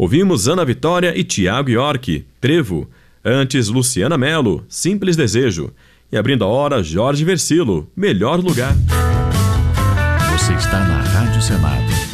Ouvimos Ana Vitória e Tiago York, Trevo. Antes, Luciana Mello, Simples Desejo. E abrindo a hora, Jorge Versilo, Melhor Lugar. Você está na Rádio Senado.